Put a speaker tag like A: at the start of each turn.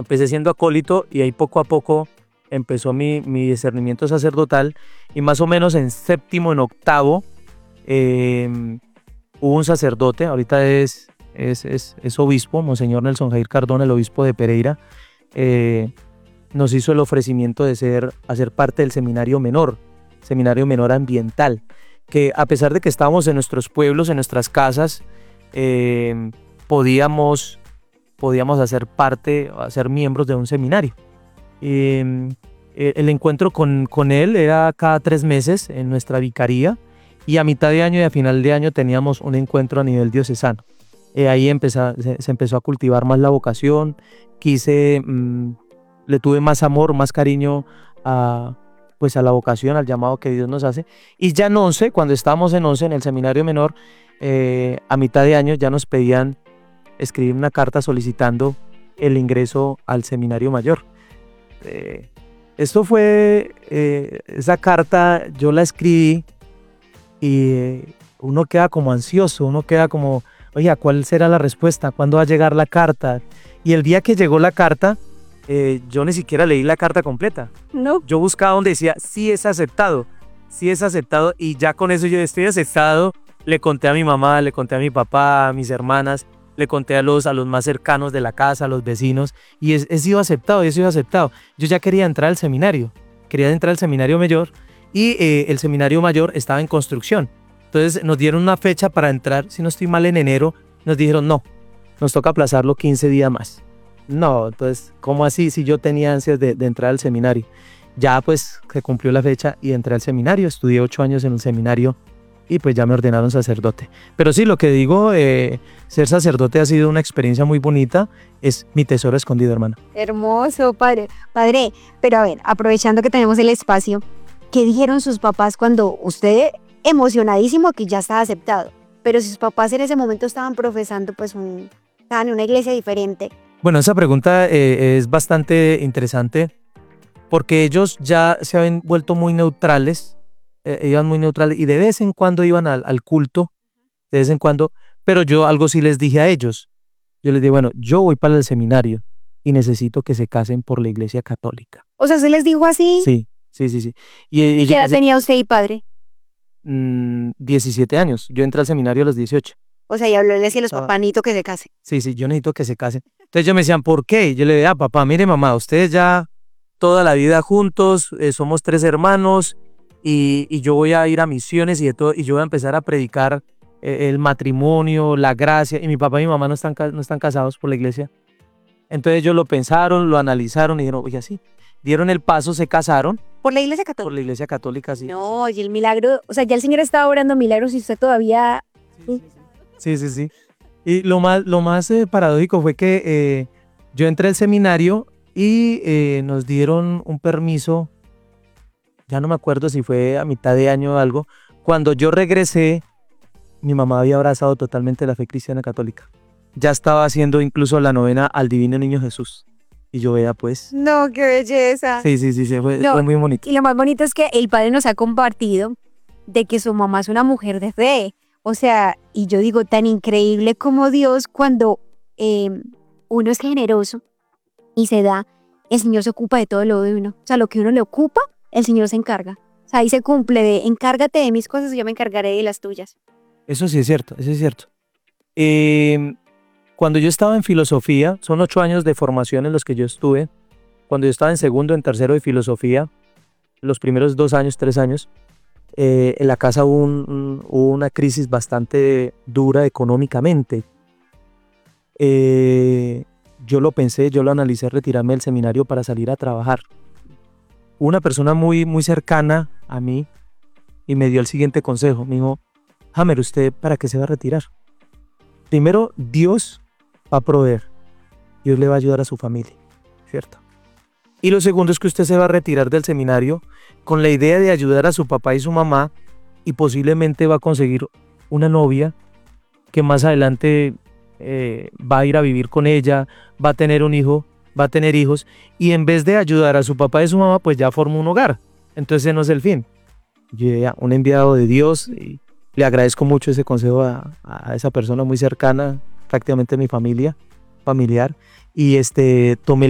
A: Empecé siendo acólito y ahí poco a poco empezó mi discernimiento sacerdotal, y más o menos en séptimo, en octavo, hubo un sacerdote, ahorita es obispo, Monseñor Nelson Jair Cardona, el obispo de Pereira, nos hizo el ofrecimiento de hacer parte del seminario menor ambiental, que a pesar de que estábamos en nuestros pueblos, en nuestras casas, podíamos hacer parte, ser miembros de un seminario. El encuentro con él era cada 3 meses en nuestra vicaría, y a mitad de año y a final de año teníamos un encuentro a nivel diocesano. Ahí se empezó a cultivar más la vocación, le tuve más amor, más cariño a la vocación, al llamado que Dios nos hace. Y ya en 11, cuando estábamos en 11, en el seminario menor, a mitad de año ya nos pedían escribir una carta solicitando el ingreso al seminario mayor. Esa carta yo la escribí, y uno queda como ansioso, uno queda como, oye, ¿cuál será la respuesta? ¿Cuándo va a llegar la carta? Y el día que llegó la carta, yo ni siquiera leí la carta completa.
B: No.
A: Yo buscaba donde decía, sí es aceptado, y ya con eso yo estoy aceptado. Le conté a mi mamá, le conté a mi papá, a mis hermanas, le conté a los más cercanos de la casa, a los vecinos, y he sido aceptado. Yo ya quería entrar al seminario mayor, y el seminario mayor estaba en construcción. Entonces nos dieron una fecha para entrar, si no estoy mal, en enero. Nos dijeron, no, nos toca aplazarlo 15 días más. No, entonces, ¿cómo así? Si yo tenía ansias de entrar al seminario. Ya pues se cumplió la fecha y entré al seminario, estudié 8 años en un seminario, y pues ya me ordenaron sacerdote. Pero sí, lo que digo, ser sacerdote ha sido una experiencia muy bonita, es mi tesoro escondido, hermano.
B: Hermoso, padre. Padre, pero a ver, aprovechando que tenemos el espacio, ¿qué dijeron sus papás cuando usted, emocionadísimo que ya estaba aceptado, pero sus papás en ese momento estaban profesando, pues estaban en una iglesia diferente?
A: Bueno, esa pregunta es bastante interesante, porque ellos ya se habían vuelto muy neutrales, iban muy neutrales, y de vez en cuando iban al culto, de vez en cuando, pero yo algo sí les dije a ellos. Yo les dije, bueno, yo voy para el seminario y necesito que se casen por la iglesia católica.
B: O sea, ¿se les dijo así?
A: Sí.
B: ¿Qué edad tenía usted y padre?
A: 17 años, yo entré al seminario a los 18.
B: O sea, y habló, le decía a los papás, necesito que se casen.
A: Sí, yo necesito que se casen. Entonces ellos me decían, ¿por qué? Yo le dije, papá, mire mamá, ustedes ya toda la vida juntos, somos 3 hermanos, y yo voy a ir a misiones y de todo, y yo voy a empezar a predicar el matrimonio, la gracia, y mi papá y mi mamá no están casados por la iglesia. Entonces ellos lo pensaron, lo analizaron y dijeron, oye, así, dieron el paso, se casaron.
B: ¿Por la iglesia católica?
A: Por la iglesia católica, sí.
B: No, y el milagro, o sea, ya el Señor estaba orando milagros y usted todavía...
A: Sí. Y lo más paradójico fue que yo entré al seminario y nos dieron un permiso, ya no me acuerdo si fue a mitad de año o algo. Cuando yo regresé, mi mamá había abrazado totalmente la fe cristiana católica. Ya estaba haciendo incluso la novena al Divino Niño Jesús. Y yo veía, pues...
B: No, qué belleza.
A: Sí, fue muy bonito.
B: Y lo más bonito es que el padre nos ha compartido de que su mamá es una mujer de fe. O sea, y yo digo, tan increíble como Dios, cuando uno es generoso y se da, el Señor se ocupa de todo lo de uno. O sea, lo que uno le ocupa, el Señor se encarga. O sea, ahí se cumple de, encárgate de mis cosas y yo me encargaré de las tuyas.
A: Eso sí es cierto, Cuando yo estaba en filosofía, son 8 años de formación en los que yo estuve. Cuando yo estaba en segundo, en tercero de filosofía, los primeros 2 años, 3 años, en la casa hubo una crisis bastante dura económicamente. Yo lo pensé, yo lo analicé, retirarme del seminario para salir a trabajar. Una persona muy, muy cercana a mí y me dio el siguiente consejo. Me dijo, Hamer, ¿usted para qué se va a retirar? Primero, Dios va a proveer. Dios le va a ayudar a su familia, ¿cierto? Y lo segundo es que usted se va a retirar del seminario con la idea de ayudar a su papá y su mamá, y posiblemente va a conseguir una novia que más adelante va a ir a vivir con ella, va a tener un hijo, va a tener hijos, y en vez de ayudar a su papá y su mamá, pues ya forma un hogar. Entonces ese no es el fin. Yo ya, un enviado de Dios, y le agradezco mucho ese consejo a esa persona muy cercana, prácticamente mi familiar, y tomé